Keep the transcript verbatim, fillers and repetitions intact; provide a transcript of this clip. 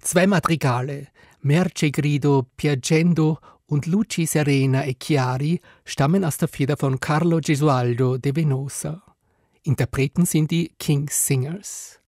Zwei Madrigale, Merce Grido Piangendo und Luci Serena e Chiari, stammen aus der Feder von Carlo Gesualdo de Venosa. Interpreten sind die King's Singers.